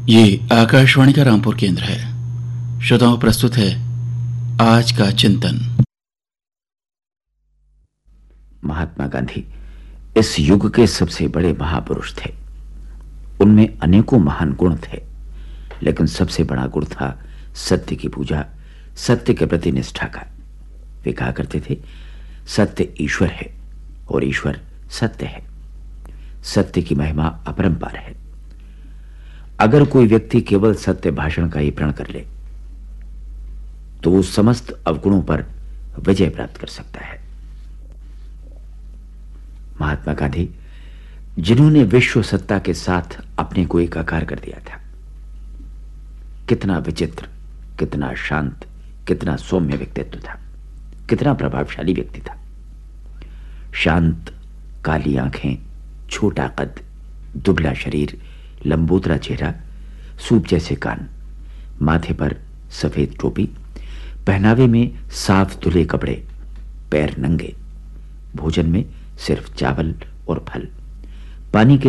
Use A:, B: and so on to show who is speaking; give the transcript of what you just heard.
A: ये आकाशवाणी का रामपुर केंद्र है। श्रोताओं, प्रस्तुत है आज का चिंतन।
B: महात्मा गांधी इस युग के सबसे बड़े महापुरुष थे। उनमें अनेकों महान गुण थे, लेकिन सबसे बड़ा गुण था सत्य की पूजा, सत्य के प्रति निष्ठा का। वे कहा करते थे, सत्य ईश्वर है और ईश्वर सत्य है। सत्य की महिमा अपरंपार है। अगर कोई व्यक्ति केवल सत्य भाषण का ही प्रण कर ले तो वो समस्त अवगुणों पर विजय प्राप्त कर सकता है। महात्मा गांधी, जिन्होंने विश्व सत्ता के साथ अपने को एकाकार कर दिया था, कितना विचित्र, कितना शांत, कितना सौम्य व्यक्तित्व था, कितना प्रभावशाली व्यक्ति था। शांत, काली आंखें, छोटा कद, दुबला शरीर, लंबोदरा चेहरा, सूप जैसे कान, माथे पर सफेद टोपी, पहनावे में साफ धुले कपड़े, पैर नंगे, भोजन में सिर्फ चावल और फल, पानी के